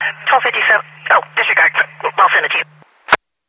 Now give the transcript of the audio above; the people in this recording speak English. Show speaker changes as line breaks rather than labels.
1257. Oh, disregard. I'll send it to you.